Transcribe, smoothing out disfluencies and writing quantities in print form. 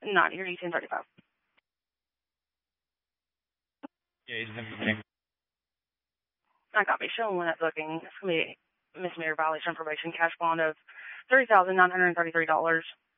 Not here, 1035. Yeah, he's in. I got me showing one at booking. It's going to be Miss Mayor Valley from probation cash bond of $30,933.